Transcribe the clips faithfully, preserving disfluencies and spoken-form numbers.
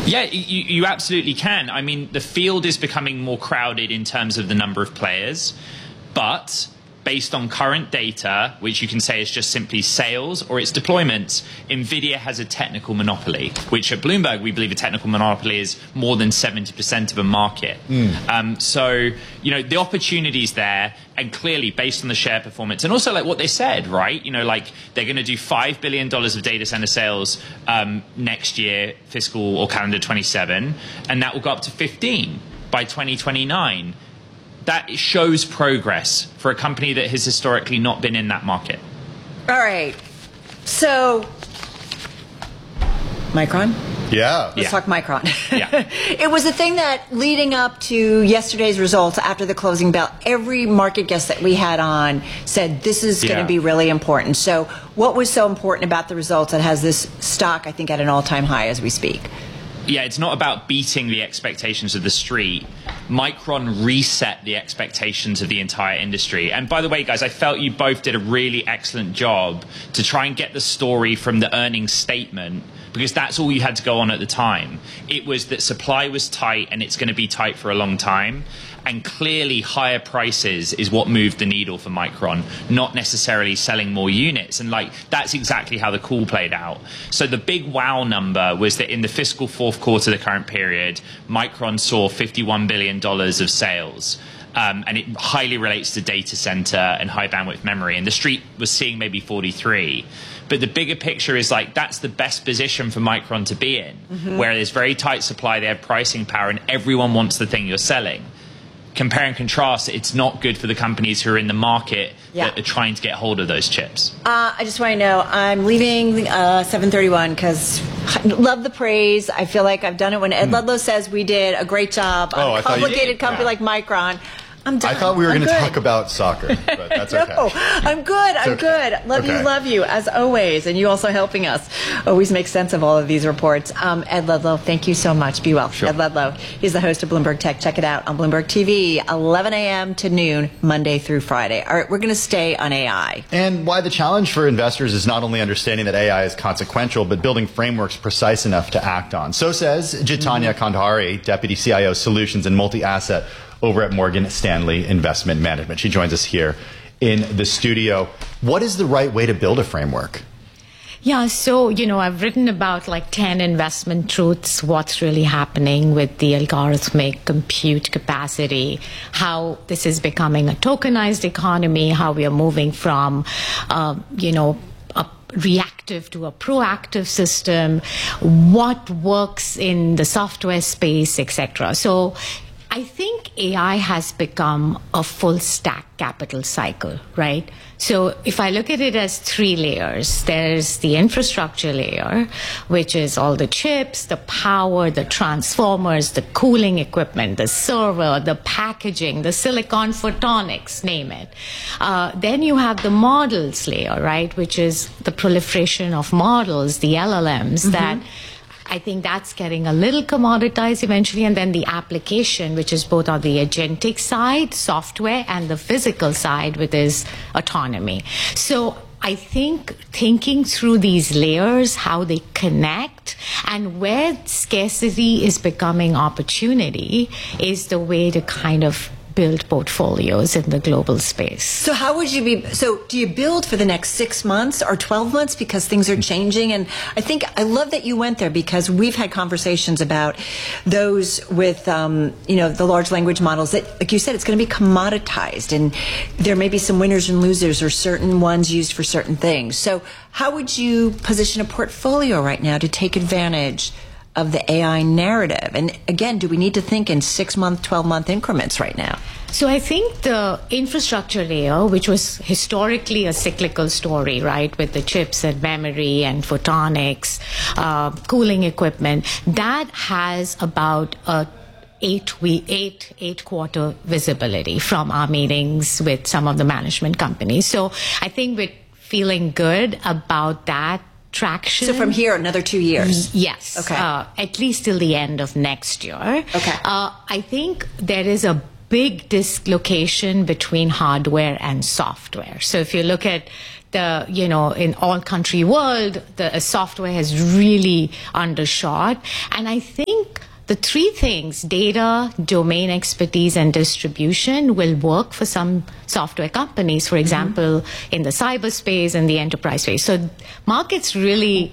Yeah, you, you absolutely can. I mean, the field is becoming more crowded in terms of the number of players, but based on current data, which you can say is just simply sales or its deployments, NVIDIA has a technical monopoly, which at Bloomberg, we believe a technical monopoly is more than seventy percent of a market. Mm. Um, so, you know, the opportunity's there, and clearly based on the share performance, and also like what they said, right? You know, like they're going to do five billion dollars of data center sales um, next year, fiscal or calendar twenty-seven, and that will go up to fifteen by twenty twenty-nine. That shows progress for a company that has historically not been in that market. All right. So, Micron? Yeah. Let's yeah. talk Micron. Yeah. It was a thing that leading up to yesterday's results after the closing bell, every market guest that we had on said this is yeah. going to be really important. So what was so important about the results that has this stock, I think, at an all-time high as we speak? Yeah, it's not about beating the expectations of the street. Micron reset the expectations of the entire industry. And by the way, guys, I felt you both did a really excellent job to try and get the story from the earnings statement, because that's all you had to go on at the time. It was that supply was tight and it's going to be tight for a long time. And clearly higher prices is what moved the needle for Micron, not necessarily selling more units. And like that's exactly how the call played out. So the big wow number was that in the fiscal fourth quarter of the current period, Micron saw fifty-one billion dollars of sales. Um, and it highly relates to data center and high bandwidth memory. And the street was seeing maybe forty-three. But the bigger picture is like that's the best position for Micron to be in, mm-hmm. where there's very tight supply, they have pricing power, and everyone wants the thing you're selling. Compare and contrast, it's not good for the companies who are in the market yeah. that are trying to get hold of those chips. Uh, I just want to know, I'm leaving uh, seven thirty-one because I love the praise. I feel like I've done it when Ed mm. Ludlow says we did a great job oh, on a complicated company yeah. like Micron. I'm done. I thought we were going to talk about soccer, but that's no, okay. I'm good. I'm okay. good. Love okay. you, love you, as always. And you also helping us always make sense of all of these reports. Um, Ed Ludlow, thank you so much. Be well. Sure. Ed Ludlow, he's the host of Bloomberg Tech. Check it out on Bloomberg T V, eleven a.m. to noon, Monday through Friday. All right, we're going to stay on A I. And why the challenge for investors is not only understanding that A I is consequential, but building frameworks precise enough to act on. So says Jitanya mm-hmm. Kandhari, Deputy C I O Solutions and Multi-Asset over at Morgan Stanley Investment Management. She joins us here in the studio. What is the right way to build a framework? Yeah, so, you know, I've written about like ten investment truths, what's really happening with the algorithmic compute capacity, how this is becoming a tokenized economy, how we are moving from, uh, you know, a reactive to a proactive system, what works in the software space, et cetera. So I think A I has become a full stack capital cycle, right? So if I look at it as three layers, there's the infrastructure layer, which is all the chips, the power, the transformers, the cooling equipment, the server, the packaging, the silicon photonics, name it. Uh, then you have the models layer, right, which is the proliferation of models, the L L Ms mm-hmm. that I think that's getting a little commoditized eventually. And then the application, which is both on the agentic side, software, and the physical side, which is autonomy. So I think thinking through these layers, how they connect, and where scarcity is becoming opportunity is the way to kind of build portfolios in the global space. So how would you be, so do you build for the next six months or twelve months because things are changing? And I think, I love that you went there because we've had conversations about those with, um, you know, the large language models that, like you said, it's going to be commoditized and there may be some winners and losers or certain ones used for certain things. So how would you position a portfolio right now to take advantage of the A I narrative? And again, do we need to think in six-month, twelve-month increments right now? So I think the infrastructure layer, which was historically a cyclical story, right, with the chips and memory and photonics, uh, cooling equipment, that has about a eight week, eight, eight quarter visibility from our meetings with some of the management companies. So I think we're feeling good about that traction. So from here, another two years? Yes. Okay. Uh, at least till the end of next year. Okay. Uh, I think there is a big dislocation between hardware and software. So if you look at the, you know, in all country world, the uh, software has really undershot. And I think the three things, data, domain expertise, and distribution, will work for some software companies, for example, mm-hmm. in the cyberspace and the enterprise space. So markets really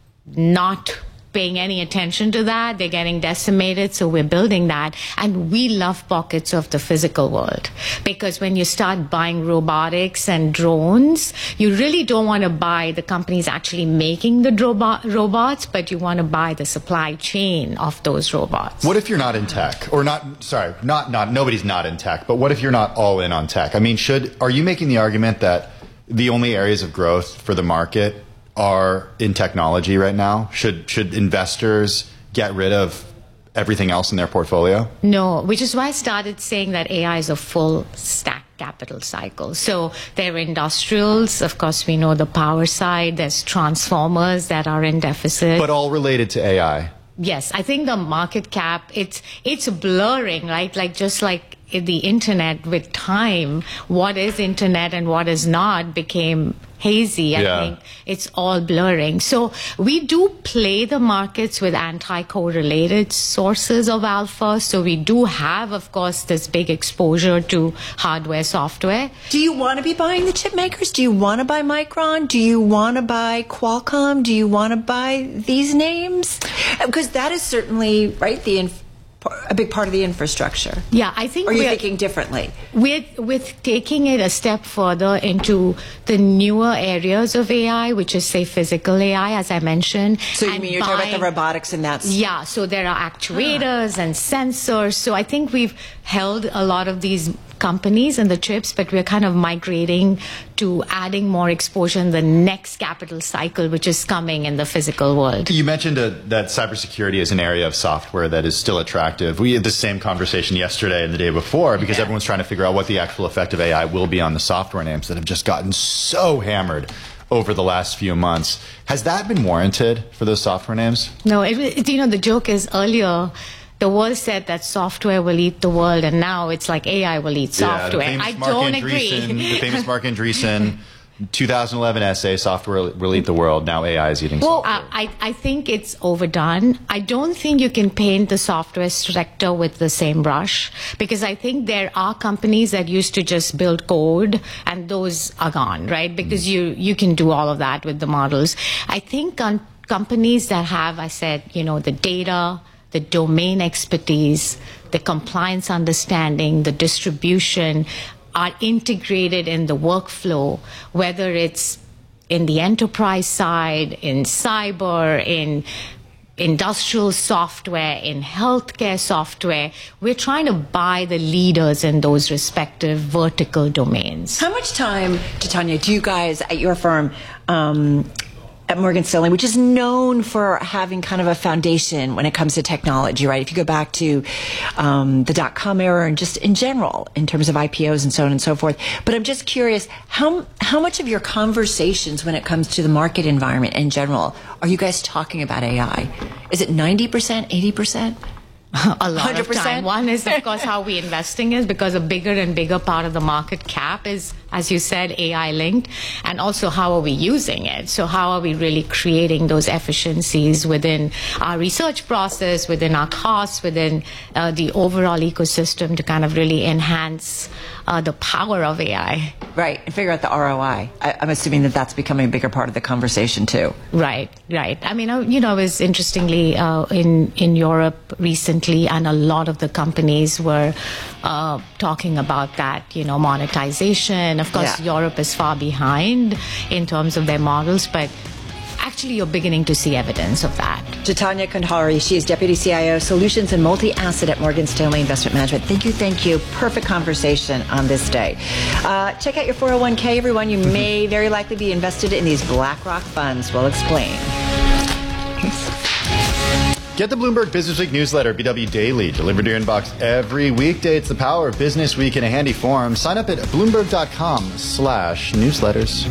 not paying any attention to that. They're getting decimated, so we're building that. And we love pockets of the physical world, because when you start buying robotics and drones, you really don't want to buy the companies actually making the robot, robots, but you want to buy the supply chain of those robots. What if you're not in tech? Or not, sorry, not, not, nobody's not in tech, but what if you're not all in on tech? I mean, should, are you making the argument that the only areas of growth for the market are in technology right now? Should should investors get rid of everything else in their portfolio? No, which is why I started saying that A I is a full stack capital cycle. So there are industrials, of course we know the power side, there's transformers that are in deficit. But all related to A I. Yes, I think the market cap, it's it's blurring, right? Like just like the internet, with time, what is internet and what is not became hazy. I yeah. think it's all blurring. So we do play the markets with anti-correlated sources of alpha. So we do have, of course, this big exposure to hardware, software. Do you want to be buying the chip makers? Do you want to buy Micron? Do you want to buy Qualcomm? Do you want to buy these names? Because that is certainly, right, the inf- a big part of the infrastructure. Yeah, I think. Or are you thinking differently? With with taking it a step further into the newer areas of A I, which is, say, physical A I, as I mentioned. So you mean you're buying, talking about the robotics and that's... Yeah, so there are actuators and sensors. So I think we've held a lot of these companies and the chips, but we're kind of migrating to adding more exposure in the next capital cycle, which is coming in the physical world. You mentioned uh, that cybersecurity is an area of software that is still attractive. We had the same conversation yesterday and the day before, because yeah. everyone's trying to figure out what the actual effect of A I will be on the software names that have just gotten so hammered over the last few months. Has that been warranted for those software names? No, it, it, you know, the joke is earlier, the world said that software will eat the world, and now it's like A I will eat software. Yeah, I Mark don't Andreessen, agree. The famous Mark Andreessen two thousand eleven essay, software will eat the world, now A I is eating well, software. I, I think it's overdone. I don't think you can paint the software sector with the same brush, because I think there are companies that used to just build code, and those are gone, right? Because mm. you, you can do all of that with the models. I think on companies that have, I said, you know, the data, the domain expertise, the compliance understanding, the distribution are integrated in the workflow, whether it's in the enterprise side, in cyber, in industrial software, in healthcare software. We're trying to buy the leaders in those respective vertical domains. How much time, Titania, do you guys at your firm um, at Morgan Stanley, which is known for having kind of a foundation when it comes to technology, right? If you go back to um, the dot-com era and just in general, in terms of I P Os and so on and so forth. But I'm just curious, how how much of your conversations when it comes to the market environment in general are you guys talking about A I? Is it ninety percent, eighty percent? A lot one hundred percent? Of time. One is, of course, how we're investing is, because a bigger and bigger part of the market cap is, as you said, A I linked, and also how are we using it? So how are we really creating those efficiencies within our research process, within our costs, within uh, the overall ecosystem to kind of really enhance uh, the power of A I? Right, and figure out the R O I. I. I'm assuming that that's becoming a bigger part of the conversation too. Right, right. I mean, you know, I was interestingly uh, in, in Europe recently, and a lot of the companies were uh, talking about that, you know, monetization. Of course, yeah. Europe is far behind in terms of their models, but actually you're beginning to see evidence of that. Titania Kandhari, she is Deputy C I O, Solutions and Multi-Asset at Morgan Stanley Investment Management. Thank you, thank you. Perfect conversation on this day. Uh, check out your four oh one k, everyone. You may very likely be invested in these BlackRock funds. We'll explain. Get the Bloomberg Business Week newsletter, B W Daily, delivered to your inbox every weekday. It's the power of Business Week in a handy form. Sign up at bloomberg.com slash newsletters.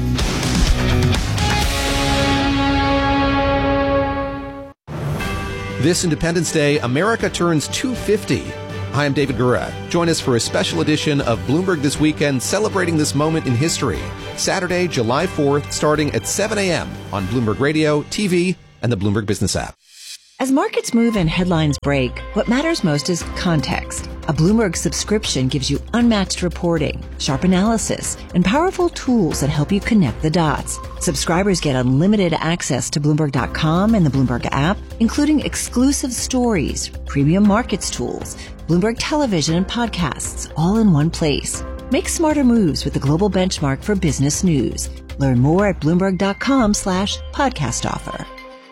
This Independence Day, America turns two fifty. Hi, I'm David Gura. Join us for a special edition of Bloomberg This Weekend, celebrating this moment in history. Saturday, July fourth, starting at seven a.m. on Bloomberg Radio, T V, and the Bloomberg Business app. As markets move and headlines break, what matters most is context. A Bloomberg subscription gives you unmatched reporting, sharp analysis, and powerful tools that help you connect the dots. Subscribers get unlimited access to Bloomberg dot com and the Bloomberg app, including exclusive stories, premium markets tools, Bloomberg television and podcasts, all in one place. Make smarter moves with the global benchmark for business news. Learn more at Bloomberg dot com slash podcast offer.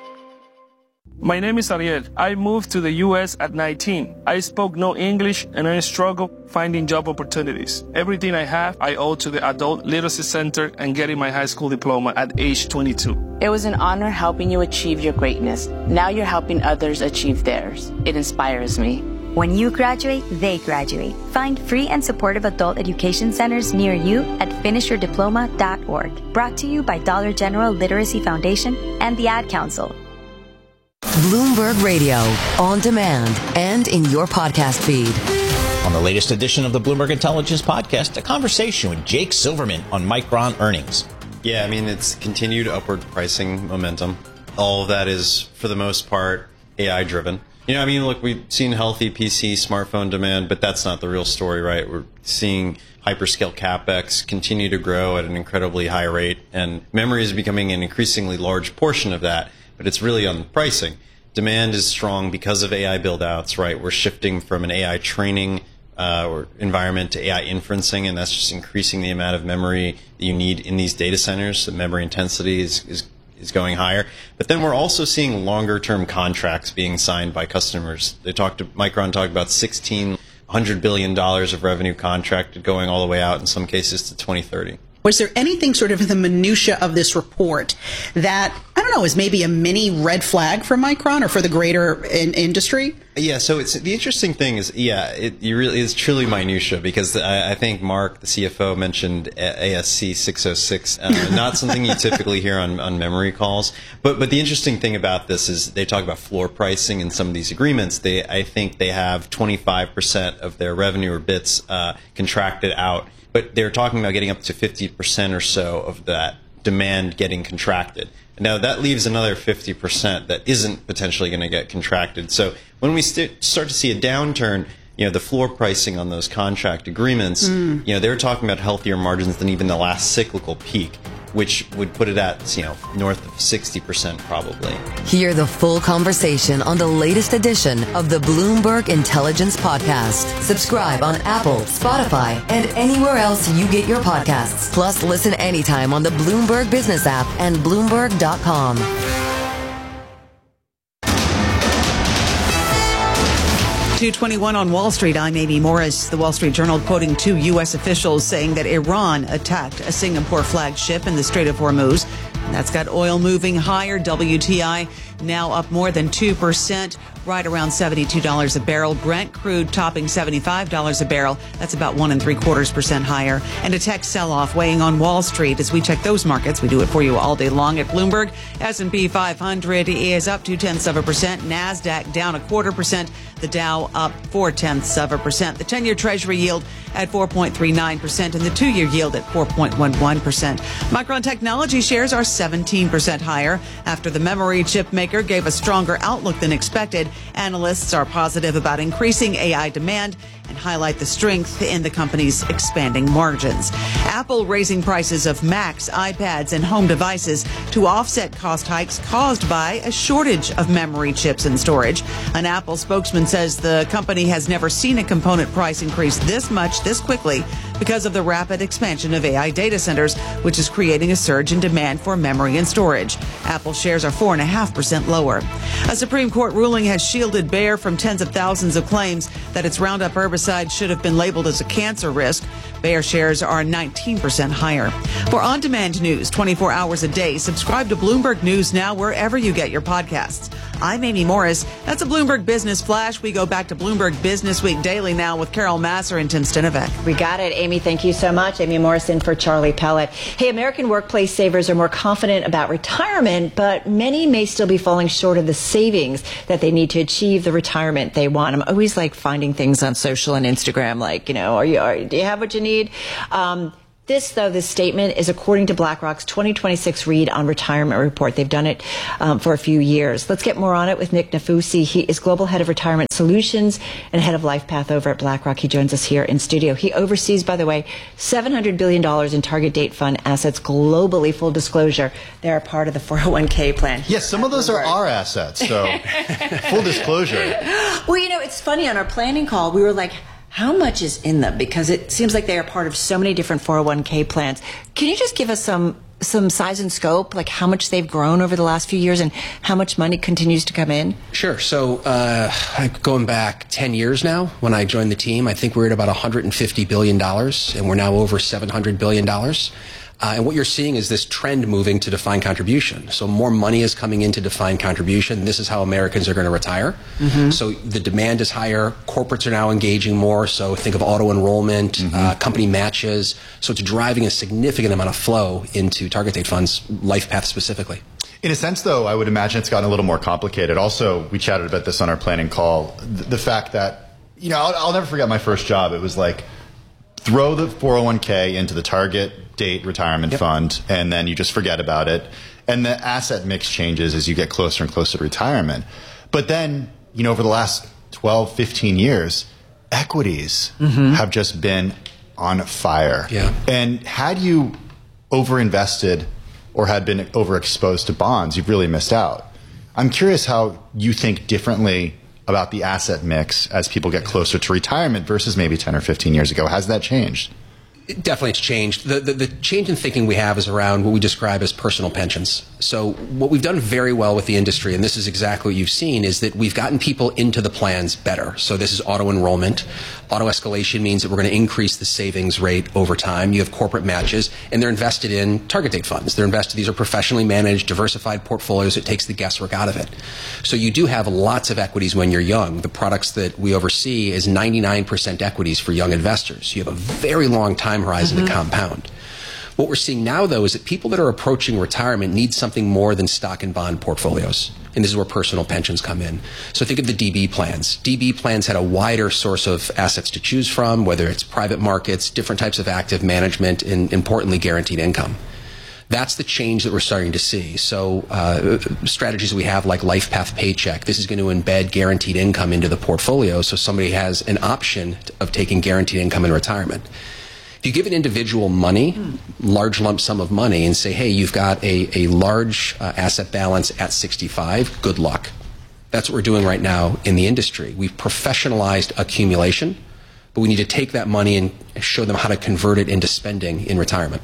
My name is Ariel. I moved to the U S at nineteen. I spoke no English and I struggled finding job opportunities. Everything I have, I owe to the Adult Literacy Center and getting my high school diploma at age twenty-two. It was an honor helping you achieve your greatness. Now you're helping others achieve theirs. It inspires me. When you graduate, they graduate. Find free and supportive adult education centers near you at finish your diploma dot org. Brought to you by Dollar General Literacy Foundation and the Ad Council. Bloomberg Radio, on demand and in your podcast feed. On the latest edition of the Bloomberg Intelligence Podcast, a conversation with Jake Silverman on Micron earnings. Yeah, I mean, it's continued upward pricing momentum. All of that is, for the most part, A I-driven. You know, I mean, look, we've seen healthy P C, smartphone demand, but that's not the real story, right? We're seeing hyperscale CapEx continue to grow at an incredibly high rate, and memory is becoming an increasingly large portion of that, but it's really on the pricing. Demand is strong because of A I build-outs, right? We're shifting from an A I training uh, or environment to A I inferencing, and that's just increasing the amount of memory that you need in these data centers. The memory intensity is, is is going higher. But then we're also seeing longer-term contracts being signed by customers. They talked to, Micron talked about sixteen hundred billion dollars of revenue contracted going all the way out, in some cases, to twenty thirty. Was there anything sort of in the minutia of this report that, I don't know, is maybe a mini red flag for Micron or for the greater in- industry? Yeah, so it's the interesting thing is, yeah, it you really is truly minutia, because I, I think Mark, the C F O, mentioned A S C six oh six, uh, not something you typically hear on, on memory calls. But but the interesting thing about this is they talk about floor pricing in some of these agreements. They I think they have twenty-five percent of their revenue or bits uh, contracted out. But they're talking about getting up to fifty percent or so of that demand getting contracted. Now, that leaves another fifty percent that isn't potentially going to get contracted. So when we st- start to see a downturn, you know, the floor pricing on those contract agreements, mm. you know, they were talking about healthier margins than even the last cyclical peak, which would put it at, you know, north of sixty percent probably. Hear the full conversation on the latest edition of the Bloomberg Intelligence Podcast. Subscribe on Apple, Spotify, and anywhere else you get your podcasts. Plus, listen anytime on the Bloomberg Business app and Bloomberg dot com. two twenty-one on Wall Street. I'm Amy Morris. The Wall Street Journal quoting two U S officials saying that Iran attacked a Singapore flagged ship in the Strait of Hormuz. That's got oil moving higher. W T I now up more than two percent, right around seventy-two dollars a barrel. Brent crude topping seventy-five dollars a barrel. That's about one and three quarters percent higher. And a tech sell-off weighing on Wall Street as we check those markets. We do it for you all day long at Bloomberg. S and P five hundred is up two tenths of a percent. NASDAQ down a quarter percent. The Dow up four tenths of a percent. The ten-year Treasury yield at four point three nine percent and the two-year yield at four point one one percent. Micron Technology shares are seventeen percent higher after the memory chip maker gave a stronger outlook than expected. Analysts are positive about increasing A I demand and highlight the strength in the company's expanding margins. Apple raising prices of Macs, iPads, and home devices to offset cost hikes caused by a shortage of memory chips and storage. An Apple spokesman says the company has never seen a component price increase this much this quickly because of the rapid expansion of A I data centers, which is creating a surge in demand for memory and storage. Apple shares are four point five percent lower. A Supreme Court ruling has shielded Bayer from tens of thousands of claims that its Roundup herbicide should have been labeled as a cancer risk. Bayer shares are nineteen percent higher. For on-demand news twenty-four hours a day, subscribe to Bloomberg News Now wherever you get your podcasts. I'm Amy Morris. That's a Bloomberg Business Flash. We go back to Bloomberg Business Week Daily now with Carol Masser and Tim Stinovec. We got it, Amy. Thank you so much. Amy Morris in for Charlie Pellet. Hey, American workplace savers are more confident about retirement, but many may still be falling short of the savings that they need to achieve the retirement they want. I'm always like finding things on social and Instagram, like, you know, are you, are, do you have what you need? Um, This, though, this statement is according to BlackRock's twenty twenty-six read on retirement report. They've done it um, for a few years. Let's get more on it with Nick Nafusi. He is Global Head of Retirement Solutions and Head of LifePath over at BlackRock. He joins us here in studio. He oversees, by the way, seven hundred billion dollars in target date fund assets globally. Full disclosure, they're a part of the four oh one k plan. Yes, some of those are our assets, so full disclosure. Well, you know, it's funny, on our planning call, we were like, how much is in them? Because it seems like they are part of so many different four oh one k plans. Can you just give us some some size and scope, like how much they've grown over the last few years and how much money continues to come in? Sure. So uh, going back ten years now, when I joined the team, I think we we're at about one hundred fifty billion dollars, and we're now over seven hundred billion dollars. Uh, and what you're seeing is this trend moving to defined contribution. So more money is coming into defined contribution. This is how Americans are going to retire. Mm-hmm. So the demand is higher. Corporates are now engaging more. So think of auto enrollment, mm-hmm. uh, company matches. So it's driving a significant amount of flow into target date funds, LifePath specifically. In a sense, though, I would imagine it's gotten a little more complicated. Also, we chatted about this on our planning call. The, the fact that, you know, I'll, I'll never forget my first job. It was like, throw the four oh one k into the target date retirement yep. fund, and then you just forget about it. And the asset mix changes as you get closer and closer to retirement. But then, you know, over the last twelve, fifteen years, equities mm-hmm. have just been on fire. Yeah. And had you overinvested or had been overexposed to bonds, you've really missed out. I'm curious how you think differently about the asset mix as people get closer to retirement versus maybe ten or fifteen years ago. Has that changed? It definitely, it's changed. The, the, the change in thinking we have is around what we describe as personal pensions. So what we've done very well with the industry, and this is exactly what you've seen, is that we've gotten people into the plans better. So this is auto enrollment. Auto escalation means that we're going to increase the savings rate over time. You have corporate matches, and they're invested in target date funds. They're invested, these are professionally managed, diversified portfolios. It takes the guesswork out of it. So you do have lots of equities when you're young. The products that we oversee is ninety-nine percent equities for young investors. You have a very long time horizon mm-hmm. to compound. What we're seeing now, though, is that people that are approaching retirement need something more than stock and bond portfolios. And this is where personal pensions come in. So think of the D B plans. D B plans had a wider source of assets to choose from, whether it's private markets, different types of active management, and importantly, guaranteed income. That's the change that we're starting to see. So uh, strategies we have like LifePath Paycheck, this is going to embed guaranteed income into the portfolio so somebody has an option of taking guaranteed income in retirement. If you give an individual money, large lump sum of money, and say, hey, you've got a, a large uh, asset balance at sixty-five, good luck. That's what we're doing right now in the industry. We've professionalized accumulation, but we need to take that money and show them how to convert it into spending in retirement.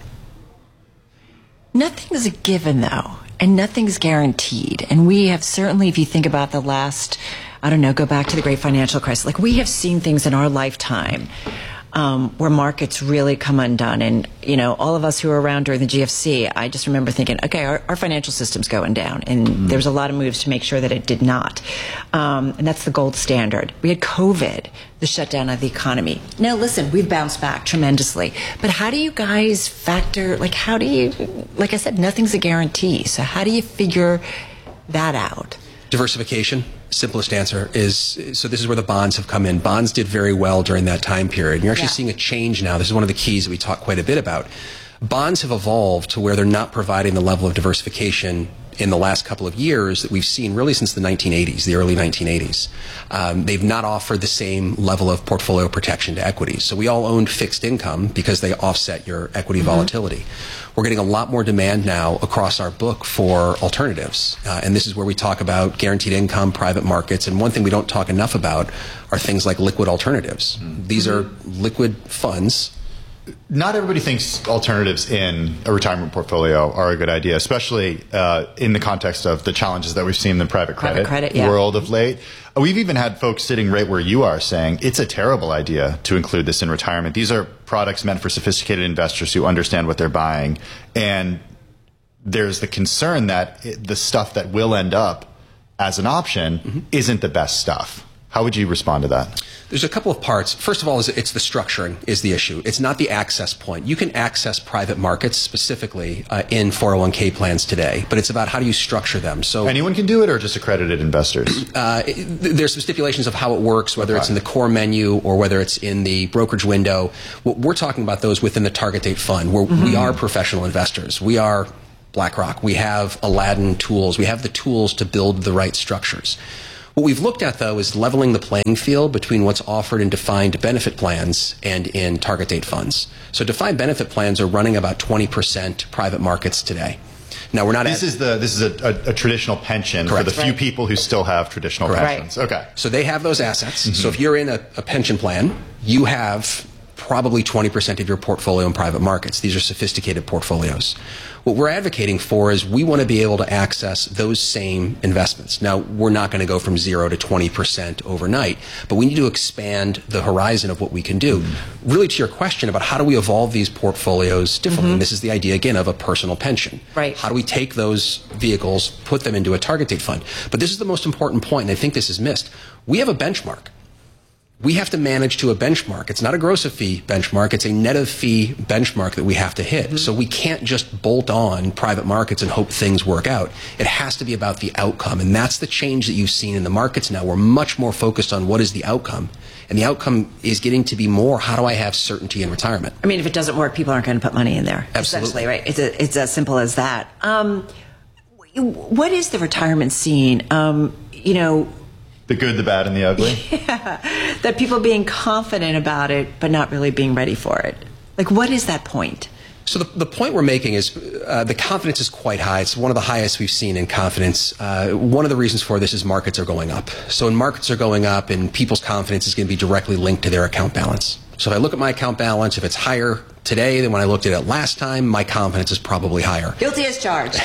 Nothing's a given, though, and nothing's guaranteed. And we have certainly, if you think about the last, I don't know, go back to the great financial crisis, like we have seen things in our lifetime Um, where markets really come undone. And, you know, all of us who were around during the G F C, I just remember thinking, okay, our, our financial system's going down. And mm-hmm. there was a lot of moves to make sure that it did not. Um, and that's the gold standard. We had COVID, the shutdown of the economy. Now, listen, we've bounced back tremendously. But how do you guys factor, like, how do you, like I said, nothing's a guarantee. So how do you figure that out? Diversification. Simplest answer is, so this is where the bonds have come in. Bonds did very well during that time period. And you're actually yeah. seeing a change now. This is one of the keys that we talk quite a bit about. Bonds have evolved to where they're not providing the level of diversification in the last couple of years that we've seen really since the nineteen eighties, the early nineteen eighties. Um, they've not offered the same level of portfolio protection to equities. So we all owned fixed income because they offset your equity mm-hmm. volatility. We're getting a lot more demand now across our book for alternatives. Uh, and this is where we talk about guaranteed income, private markets. And one thing we don't talk enough about are things like liquid alternatives. Mm-hmm. These are liquid funds. Not everybody thinks alternatives in a retirement portfolio are a good idea, especially uh, in the context of the challenges that we've seen in the private credit, private credit yeah. world of late. We've even had folks sitting right where you are saying it's a terrible idea to include this in retirement. These are products meant for sophisticated investors who understand what they're buying. And there's the concern that it, the stuff that will end up as an option mm-hmm. isn't the best stuff. How would you respond to that? There's a couple of parts. First of all, is it's the structuring is the issue. It's not the access point. You can access private markets specifically uh, in four oh one k plans today, but it's about how do you structure them. So anyone can do it, or just accredited investors? Uh, it, there's some stipulations of how it works, whether okay. it's in the core menu or whether it's in the brokerage window. What we're talking about those within the target date fund, where mm-hmm. we are professional investors. We are BlackRock. We have Aladdin tools. We have the tools to build the right structures. What we've looked at, though, is leveling the playing field between what's offered in defined benefit plans and in target date funds. So defined benefit plans are running about twenty percent private markets today. Now, we're not. This is the this is a, a, a traditional pension Correct. For the few right. people who still have traditional Correct. Pensions. Right. Okay. So they have those assets. Mm-hmm. So if you're in a, a pension plan, you have probably twenty percent of your portfolio in private markets. These are sophisticated portfolios. What we're advocating for is we want to be able to access those same investments. Now, we're not going to go from zero to twenty percent overnight, but we need to expand the horizon of what we can do. Mm-hmm. Really, to your question about how do we evolve these portfolios differently, mm-hmm. and this is the idea, again, of a personal pension. Right. How do we take those vehicles, put them into a target date fund? But this is the most important point, and I think this is missed. We have a benchmark. We have to manage to a benchmark. It's not a gross of fee benchmark. It's a net of fee benchmark that we have to hit. Mm-hmm. So we can't just bolt on private markets and hope things work out. It has to be about the outcome. And that's the change that you've seen in the markets now. We're much more focused on what is the outcome. And the outcome is getting to be more, how do I have certainty in retirement? I mean, if it doesn't work, people aren't going to put money in there. Absolutely. Right? It's, a, it's as simple as that. Um, what is the retirement scene? Um, you know, the good, the bad, and the ugly? Yeah, that people being confident about it, but not really being ready for it. Like, what is that point? So the, the point we're making is uh, the confidence is quite high. It's one of the highest we've seen in confidence. Uh, one of the reasons for this is markets are going up. So when markets are going up, and people's confidence is going to be directly linked to their account balance. So if I look at my account balance, if it's higher today than when I looked at it last time, my confidence is probably higher. Guilty as charged.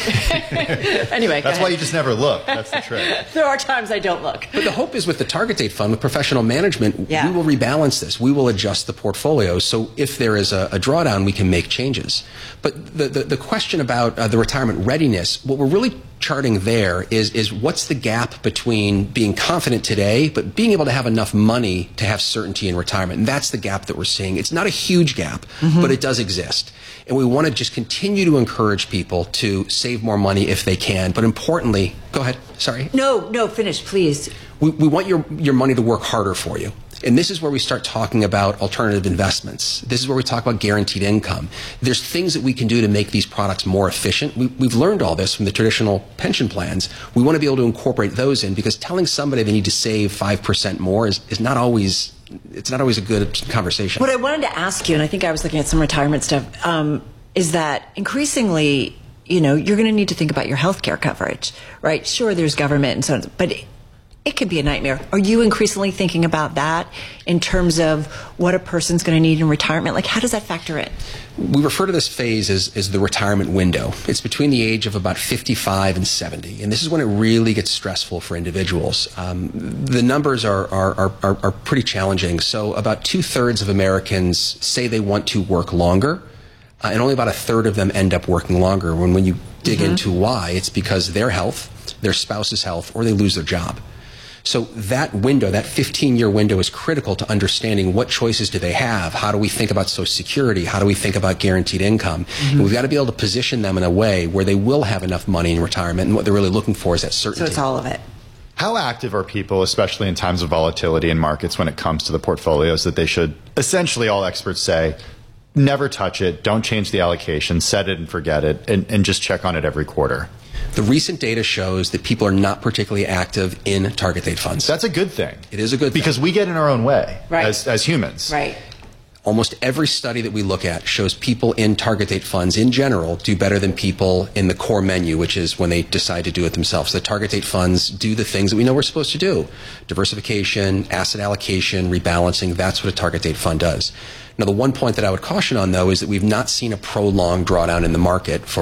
Anyway, that's why you just never look. That's the trick. There are times I don't look. But the hope is with the target date fund, with professional management, yeah. we will rebalance this. We will adjust the portfolio. So if there is a, a drawdown, we can make changes. But the, the, the question about uh, the retirement readiness, what we're really charting there is, is what's the gap between being confident today, but being able to have enough money to have certainty in retirement. And that's the gap that we're seeing. It's not a huge gap, mm-hmm. but it does exist. And we want to just continue to encourage people to save more money if they can. But importantly, go ahead, sorry. No, no, finish, please. We, we want your, your money to work harder for you. And this is where we start talking about alternative investments. This is where we talk about guaranteed income. There's things that we can do to make these products more efficient. We, we've learned all this from the traditional pension plans. We want to be able to incorporate those in, because telling somebody they need to save five percent more is, is not always, it's not always a good conversation. What I wanted to ask you, and I think I was looking at some retirement stuff, um, is that increasingly, you know, you're going to need to think about your health care coverage, right? Sure, there's government and so on, but it, it can be a nightmare. Are you increasingly thinking about that in terms of what a person's going to need in retirement? Like, how does that factor in? We refer to this phase as, as the retirement window. It's between the age of about fifty-five and seventy. And this is when it really gets stressful for individuals. Um, the numbers are, are, are, are pretty challenging. So about two-thirds of Americans say they want to work longer, uh, and only about a third of them end up working longer. When, when you dig mm-hmm. into why, it's because their health, their spouse's health, or they lose their job. So that window, that fifteen-year window, is critical to understanding what choices do they have. How do we think about Social Security? How do we think about guaranteed income? Mm-hmm. And we've got to be able to position them in a way where they will have enough money in retirement, and what they're really looking for is that certainty. So it's all of it. How active are people, especially in times of volatility in markets, when it comes to the portfolios that they should, essentially all experts say, never touch it, don't change the allocation, set it and forget it, and, and just check on it every quarter? The recent data shows that people are not particularly active in target date funds. That's a good thing. It is a good thing. Because we get in our own way right. as, as humans. Right. Almost every study that we look at shows people in target date funds in general do better than people in the core menu, which is when they decide to do it themselves. The target date funds do the things that we know we're supposed to do. Diversification, asset allocation, rebalancing, that's what a target date fund does. Now, the one point that I would caution on, though, is that we've not seen a prolonged drawdown in the market for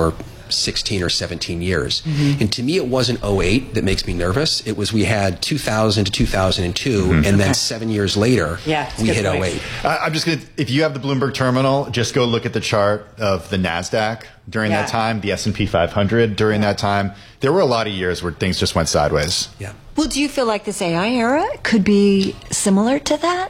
sixteen or seventeen years. Mm-hmm. And to me, it wasn't oh eight that makes me nervous. It was we had two thousand to two thousand two, mm-hmm. and then seven years later, yeah, we hit point. oh eight. Uh, I'm just going to, if you have the Bloomberg terminal, just go look at the chart of the NASDAQ during yeah. that time, the S and P five hundred during yeah. that time. There were a lot of years where things just went sideways. Yeah. Well, do you feel like this A I era could be similar to that?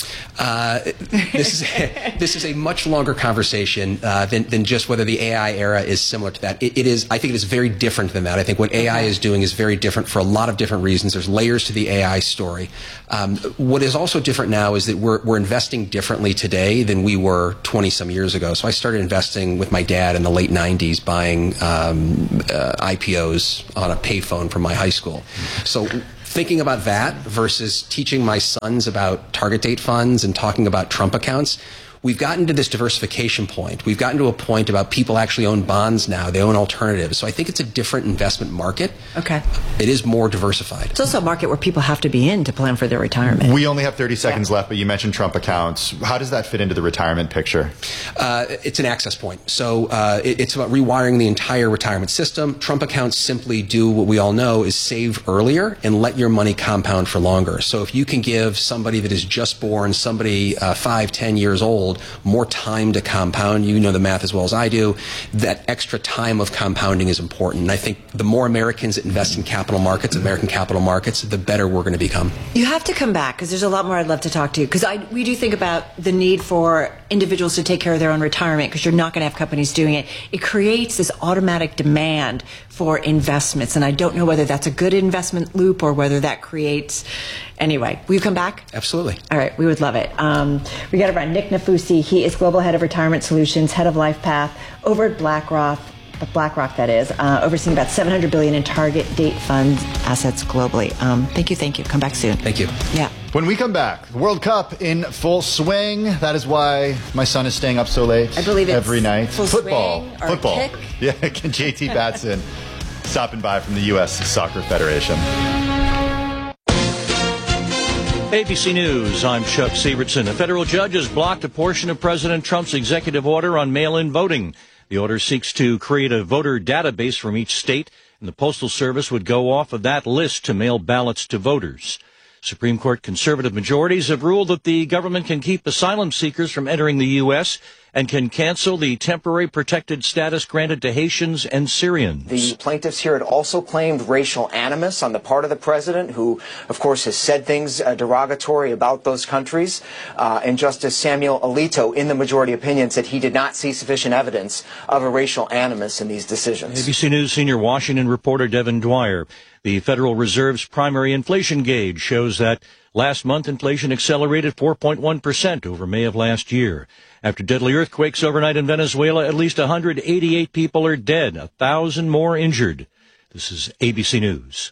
Uh, this is a, this is a much longer conversation uh, than, than just whether the A I era is similar to that. It, it is. I think it is very different than that. I think what A I is doing is very different for a lot of different reasons. There's layers to the A I story. Um, what is also different now is that we're we're investing differently today than we were twenty some years ago. So I started investing with my dad in the late nineties, buying um, uh, I P Os on a payphone from my high school. So thinking about that versus teaching my sons about target date funds and talking about Trump accounts, we've gotten to this diversification point. We've gotten to a point about people actually own bonds now. They own alternatives. So I think it's a different investment market. Okay. It is more diversified. It's also a market where people have to be in to plan for their retirement. We only have thirty seconds yeah. left, but you mentioned Trump accounts. How does that fit into the retirement picture? Uh, it's an access point. So uh, it, it's about rewiring the entire retirement system. Trump accounts simply do what we all know is save earlier and let your money compound for longer. So if you can give somebody that is just born, somebody uh, five, ten years old, more time to compound. You know the math as well as I do. That extra time of compounding is important. And I think the more Americans that invest in capital markets, American capital markets, the better we're going to become. You have to come back because there's a lot more I'd love to talk to you. Because I we do think about the need for individuals to take care of their own retirement because you're not going to have companies doing it. It creates this automatic demand for investments. And I don't know whether that's a good investment loop or whether that creates... Anyway, will you come back? Absolutely. All right, we would love it. Um, we got to run Nick Nafusi. He is Global Head of Retirement Solutions, Head of LifePath, over at BlackRock, BlackRock that is, uh, overseeing about seven hundred billion dollars in target date funds assets globally. Um, thank you, thank you. Come back soon. Thank you. Yeah. When we come back, the World Cup in full swing. That is why my son is staying up so late. I believe it's every night. Full Football. Swing or Football. Kick. Yeah, J T Batson stopping by from the U S Soccer Federation. A B C News, I'm Chuck Sievertson. A federal judge has blocked a portion of President Trump's executive order on mail-in voting. The order seeks to create a voter database from each state, and the Postal Service would go off of that list to mail ballots to voters. Supreme Court conservative majorities have ruled that the government can keep asylum seekers from entering the U S and can cancel the temporary protected status granted to Haitians and Syrians. The plaintiffs here had also claimed racial animus on the part of the president, who, of course, has said things uh, derogatory about those countries. Uh, and Justice Samuel Alito, in the majority opinion, said he did not see sufficient evidence of a racial animus in these decisions. A B C News senior Washington reporter Devin Dwyer. The Federal Reserve's primary inflation gauge shows that last month inflation accelerated four point one percent over May of last year. After deadly earthquakes overnight in Venezuela, at least one hundred eighty-eight people are dead, one thousand more injured. This is A B C News.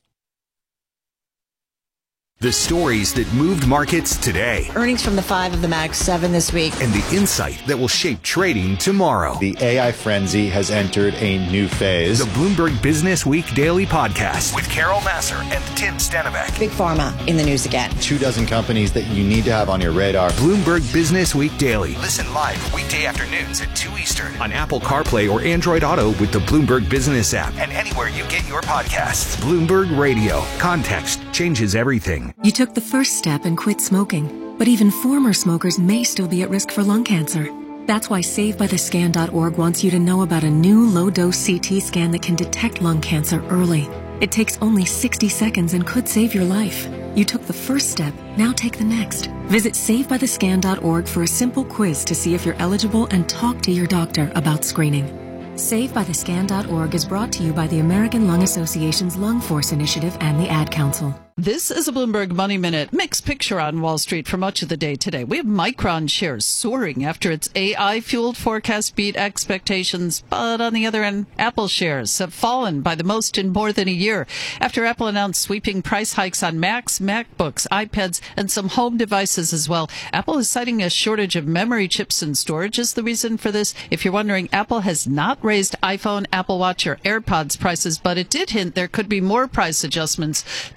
The stories that moved markets today. Earnings from the five of the Mag seven this week. And the insight that will shape trading tomorrow. The A I frenzy has entered a new phase. The Bloomberg Business Week Daily Podcast with Carol Massar and Tim Stenavec. Big Pharma in the news again. Two dozen companies that you need to have on your radar. Bloomberg Business Week Daily. Listen live weekday afternoons at two Eastern on Apple CarPlay or Android Auto with the Bloomberg Business app and anywhere you get your podcasts. Bloomberg Radio. Context changes everything. You took the first step and quit smoking, but even former smokers may still be at risk for lung cancer. That's why save by the scan dot org wants you to know about a new low-dose C T scan that can detect lung cancer early. It takes only sixty seconds and could save your life. You took the first step, now take the next. Visit save by the scan dot org for a simple quiz to see if you're eligible and talk to your doctor about screening. save by the scan dot org is brought to you by the American Lung Association's Lung Force Initiative and the Ad Council. This is a Bloomberg Money Minute. Mixed picture on Wall Street for much of the day today. We have Micron shares soaring after its A I-fueled forecast beat expectations. But on the other end, Apple shares have fallen by the most in more than a year after Apple announced sweeping price hikes on Macs, MacBooks, iPads, and some home devices as well. Apple is citing a shortage of memory chips and storage as the reason for this. If you're wondering, Apple has not raised iPhone, Apple Watch, or AirPods prices, but it did hint there could be more price adjustments to additional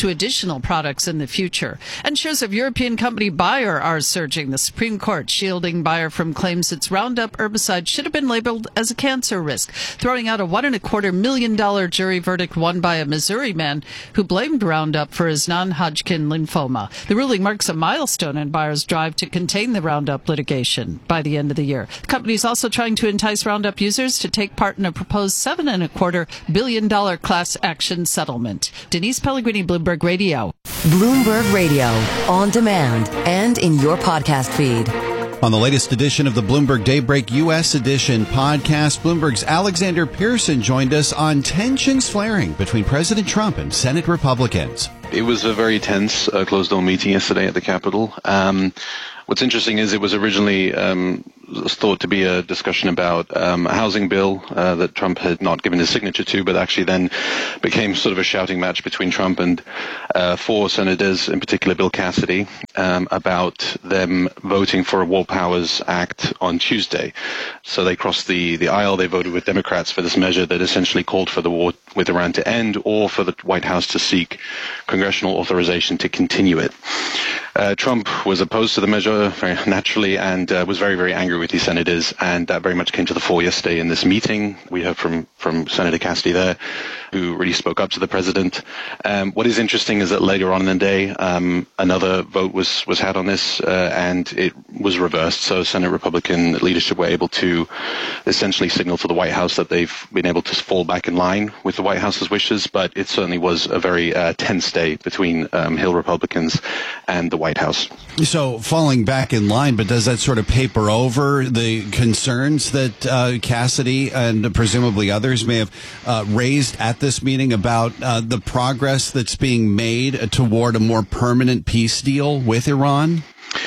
recreational products in the future. And shares of European company Bayer are surging. The Supreme Court shielding Bayer from claims its Roundup herbicide should have been labeled as a cancer risk, throwing out a one and a quarter million dollar jury verdict won by a Missouri man who blamed Roundup for his non-Hodgkin lymphoma. The ruling marks a milestone in Bayer's drive to contain the Roundup litigation by the end of the year. The company is also trying to entice Roundup users to take part in a proposed seven and a quarter billion dollar class action settlement. Denise Pellegrini, Bloomberg Radio. Bloomberg Radio, on demand and in your podcast feed. On the latest edition of the Bloomberg Daybreak U S Edition podcast, Bloomberg's Alexander Pearson joined us on tensions flaring between President Trump and Senate Republicans. It was a very tense uh, closed-door meeting yesterday at the Capitol. Um, what's interesting is it was originally um, thought to be a discussion about um, a housing bill uh, that Trump had not given his signature to, but actually then became sort of a shouting match between Trump and uh, four senators, in particular Bill Cassidy, um, about them voting for a War Powers Act on Tuesday. So they crossed the, the aisle. They voted with Democrats for this measure that essentially called for the war with Iran to end, or for the White House to seek congressional authorization to continue it. Uh, Trump was opposed to the measure very naturally and uh, was very, very angry with these senators, and that very much came to the fore yesterday in this meeting. We heard from, from Senator Cassidy there, who really spoke up to the president. Um, what is interesting is that later on in the day, um, another vote was, was had on this, uh, and it was reversed. So Senate Republican leadership were able to essentially signal to the White House that they've been able to fall back in line with the White House's wishes, but it certainly was a very uh, tense day between um, Hill Republicans and the White House. So falling back in line, but does that sort of paper over the concerns that uh, Cassidy and presumably others may have uh, raised at this meeting about uh, the progress that's being made toward a more permanent peace deal with Iran?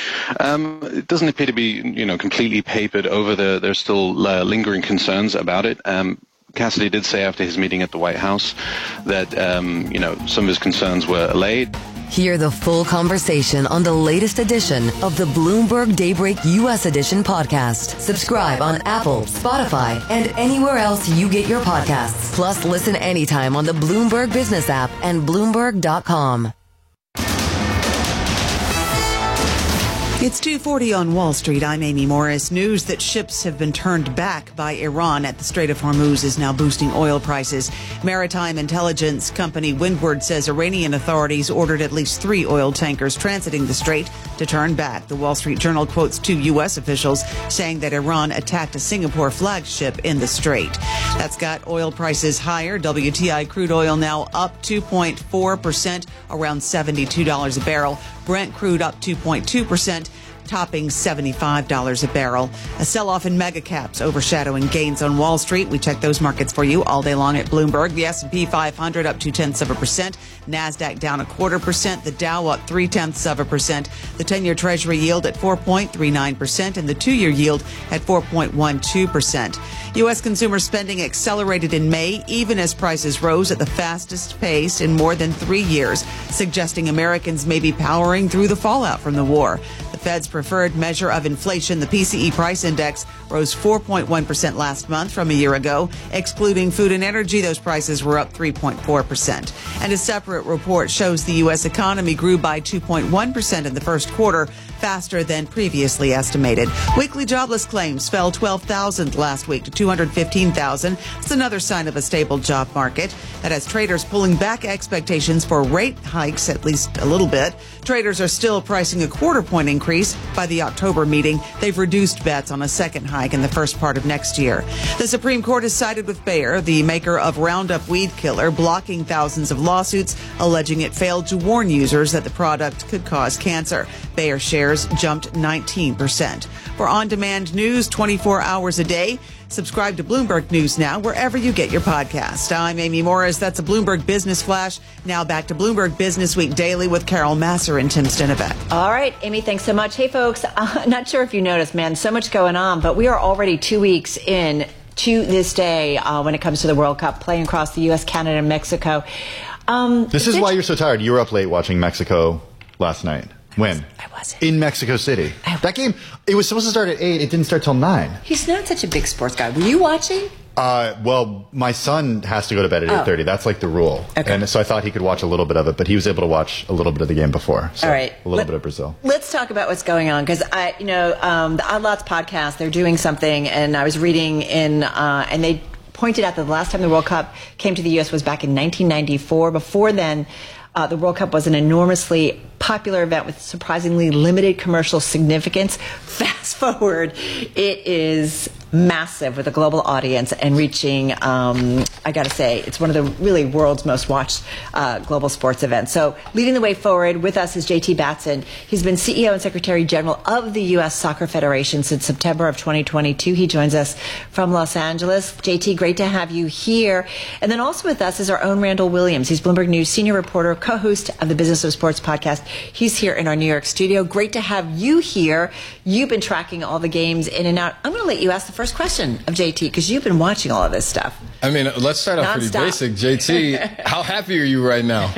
Um, it doesn't appear to be, you know, completely papered over. The, there's still uh, lingering concerns about it. Um, Cassidy did say after his meeting at the White House that, um, you know, some of his concerns were allayed. Hear the full conversation on the latest edition of the Bloomberg Daybreak U S Edition podcast. Subscribe on Apple, Spotify, and anywhere else you get your podcasts. Plus, listen anytime on the Bloomberg Business app and Bloomberg dot com. It's two forty on Wall Street. I'm Amy Morris. News that ships have been turned back by Iran at the Strait of Hormuz is now boosting oil prices. Maritime intelligence company Windward says Iranian authorities ordered at least three oil tankers transiting the strait to turn back. The Wall Street Journal quotes two U S officials saying that Iran attacked a Singapore flagship in the strait. That's got oil prices higher. W T I crude oil now up two point four percent, around seventy-two dollars a barrel. Brent crude up two point two percent, topping seventy-five dollars a barrel. A sell-off in mega caps overshadowing gains on Wall Street. We check those markets for you all day long at Bloomberg. The S and P five hundred up two-tenths of a percent. NASDAQ down a quarter percent. The Dow up three-tenths of a percent. The ten-year Treasury yield at four point three nine percent and the two-year yield at four point one two percent. U S consumer spending accelerated in May, even as prices rose at the fastest pace in more than three years, suggesting Americans may be powering through the fallout from the war. The Fed's preferred measure of inflation, the P C E price index, rose four point one percent last month from a year ago. Excluding food and energy, those prices were up three point four percent. And a separate report shows the U S economy grew by two point one percent in the first quarter, faster than previously estimated. Weekly jobless claims fell twelve thousand last week to two hundred fifteen thousand. It's another sign of a stable job market. That has traders pulling back expectations for rate hikes at least a little bit. Traders are still pricing a quarter point increase by the October meeting. They've reduced bets on a second hike in the first part of next year. The Supreme Court has sided with Bayer, the maker of Roundup weed killer, blocking thousands of lawsuits alleging it failed to warn users that the product could cause cancer. Bayer shares jumped nineteen percent. For on-demand news twenty-four hours a day, subscribe to Bloomberg News Now wherever you get your podcast. I'm Amy Morris. That's a Bloomberg Business Flash. Now back to Bloomberg Business Week Daily with Carol Masser and Tim Stenivek. All right, Amy, thanks so much. Hey, folks, uh, not sure if you noticed, man, so much going on, but we are already two weeks in to this day uh, when it comes to the World Cup playing across the U S, Canada, and Mexico. Um, this is why you're so tired. You were up late watching Mexico last night. When? I wasn't. In Mexico City. That game, it was supposed to start at eight. It didn't start till nine. He's not such a big sports guy. Were you watching? Uh, well, my son has to go to bed at Oh. eight thirty. That's like the rule. Okay. And so I thought he could watch a little bit of it, but he was able to watch a little bit of the game before. So All right. A little Let- bit of Brazil. Let's talk about what's going on because I, you know, um, the Odd Lots podcast, they're doing something, and I was reading in, uh, and they pointed out that the last time the World Cup came to the U S was back in nineteen ninety-four. Before then, uh, the World Cup was an enormously popular event with surprisingly limited commercial significance. Fast forward, it is massive with a global audience and reaching, um, I got to say, it's one of the really world's most watched uh, global sports events. So leading the way forward with us is J T Batson. He's been C E O and Secretary General of the U S Soccer Federation since September of twenty twenty-two. He joins us from Los Angeles. J T, great to have you here. And then also with us is our own Randall Williams. He's Bloomberg News senior reporter, co-host of the Business of Sports podcast. He's here in our New York studio. Great to have you here. You've been tracking all the games in and out. I'm going to let you ask the first question of J T because you've been watching all of this stuff. I mean, let's start off pretty Non-stop. basic. J T, how happy are you right now?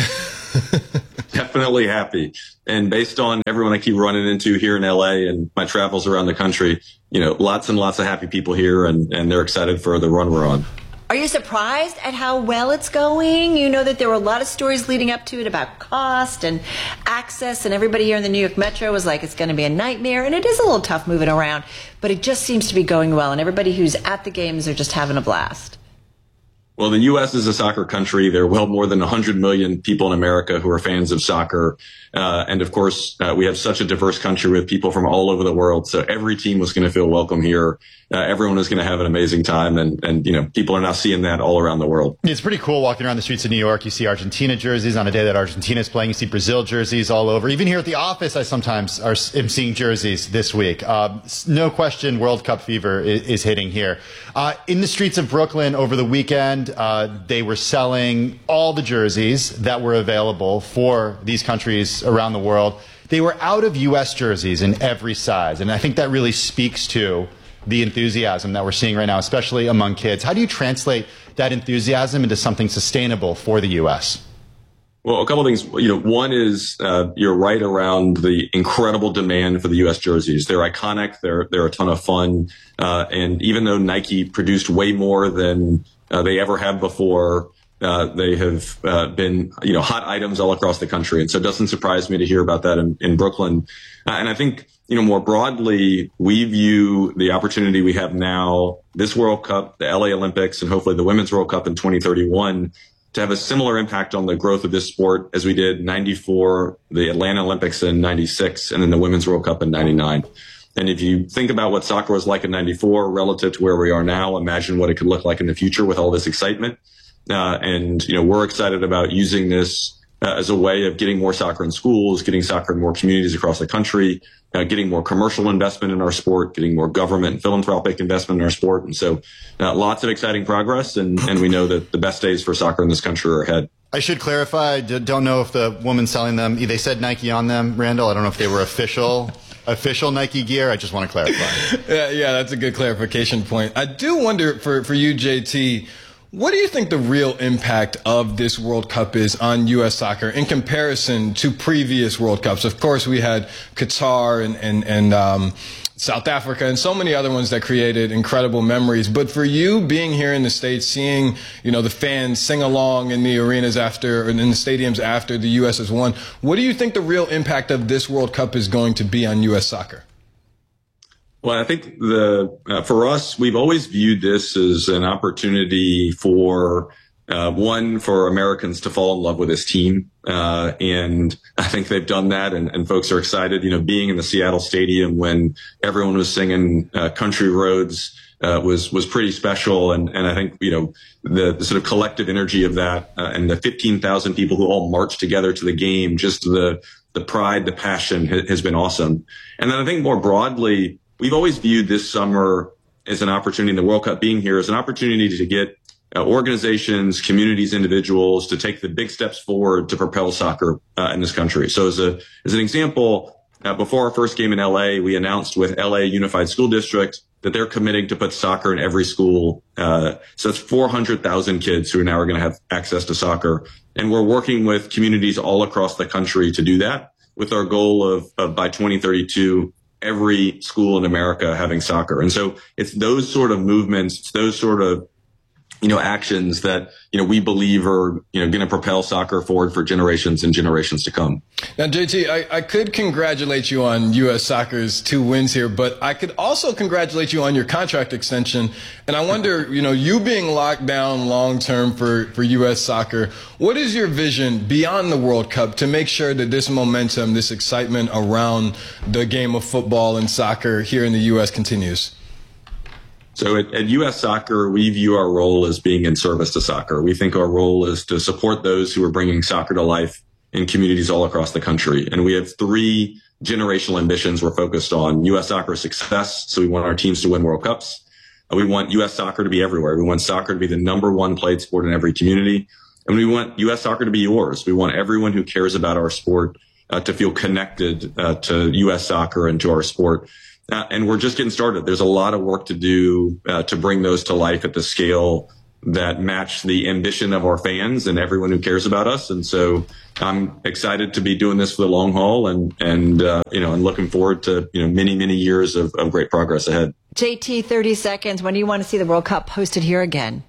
Definitely happy. And based on everyone I keep running into here in L A and my travels around the country, you know, lots and lots of happy people here, and, and they're excited for the run we're on. Are you surprised at how well it's going? You know that there were a lot of stories leading up to it about cost and access, and everybody here in the New York Metro was like, it's going to be a nightmare, and it is a little tough moving around, but it just seems to be going well, and everybody who's at the games are just having a blast. Well, the U S is a soccer country. There are well more than one hundred million people in America who are fans of soccer. Uh, and of course, uh, we have such a diverse country with people from all over the world. So every team was going to feel welcome here. Uh, everyone is going to have an amazing time. And, and, you know, people are now seeing that all around the world. It's pretty cool walking around the streets of New York. You see Argentina jerseys on a day that Argentina is playing. You see Brazil jerseys all over. Even here at the office, I sometimes are, am seeing jerseys this week. Uh, no question, World Cup fever is, is hitting here. Uh, in the streets of Brooklyn over the weekend, uh, they were selling all the jerseys that were available for these countries around the world. They were out of U S jerseys in every size. And I think that really speaks to the enthusiasm that we're seeing right now, especially among kids. How do you translate that enthusiasm into something sustainable for the U S? Well, a couple of things. You know, one is uh, you're right around the incredible demand for the U S jerseys. They're iconic. They're they're a ton of fun. Uh, and even though Nike produced way more than uh, they ever have before, uh, they have uh, been you know hot items all across the country. And so it doesn't surprise me to hear about that in, in Brooklyn. Uh, and I think you know more broadly, we view the opportunity we have now, this World Cup, the L A Olympics, and hopefully the Women's World Cup in twenty thirty-one. To have a similar impact on the growth of this sport as we did ninety-four, the Atlanta Olympics in ninety-six, and then the Women's World Cup in ninety-nine. And if you think about what soccer was like in ninety-four relative to where we are now, imagine what it could look like in the future with all this excitement. Uh, and, you know, we're excited about using this uh, as a way of getting more soccer in schools, getting soccer in more communities across the country, uh, getting more commercial investment in our sport, getting more government and philanthropic investment in our sport. And so uh, lots of exciting progress. And, and we know that the best days for soccer in this country are ahead. I should clarify, I d- don't know if the woman selling them, they said Nike on them, Randall. I don't know if they were official official Nike gear. I just want to clarify. Yeah, yeah, that's a good clarification point. I do wonder for, for you, J T, what do you think the real impact of this World Cup is on U S soccer in comparison to previous World Cups? Of course, we had Qatar and, and, and um, South Africa and so many other ones that created incredible memories. But for you being here in the States, seeing, you know, the fans sing along in the arenas after, and in the stadiums after the U S has won, what do you think the real impact of this World Cup is going to be on U S soccer? Well, I think the uh, for us, we've always viewed this as an opportunity for uh, one for Americans to fall in love with this team, uh, and I think they've done that, and, and folks are excited. You know, being in the Seattle Stadium when everyone was singing uh, "Country Roads" uh, was was pretty special, and and I think you know the, the sort of collective energy of that, uh, and the fifteen thousand people who all marched together to the game, just the the pride, the passion ha- has been awesome. And then I think more broadly, we've always viewed this summer as an opportunity, the World Cup being here, as an opportunity to get uh, organizations, communities, individuals to take the big steps forward to propel soccer uh, in this country. So as a as an example, uh, before our first game in L A, we announced with L A Unified School District that they're committing to put soccer in every school. Uh, so that's four hundred thousand kids who now are going to have access to soccer. And we're working with communities all across the country to do that, with our goal of, of by twenty thirty-two, every school in America having soccer. And so it's those sort of movements, it's those sort of, you know, actions that, you know, we believe are, you know, going to propel soccer forward for generations and generations to come. Now, J T, I, I could congratulate you on U S Soccer's two wins here, but I could also congratulate you on your contract extension. And I wonder, you know, you being locked down long term for, for U S Soccer, what is your vision beyond the World Cup to make sure that this momentum, this excitement around the game of football and soccer here in the U S continues? So at, at U S Soccer, we view our role as being in service to soccer. We think our role is to support those who are bringing soccer to life in communities all across the country. And we have three generational ambitions we're focused on. U S Soccer success, so we want our teams to win World Cups. We want U S Soccer to be everywhere. We want soccer to be the number one played sport in every community. And we want U S Soccer to be yours. We want everyone who cares about our sport uh, to feel connected uh, to U S Soccer and to our sport. Uh, and we're just getting started. There's a lot of work to do uh, to bring those to life at the scale that match the ambition of our fans and everyone who cares about us. And so I'm excited to be doing this for the long haul and, and uh, you know, and looking forward to, you know, many, many years of, of great progress ahead. J T, thirty seconds. When do you want to see the World Cup hosted here again?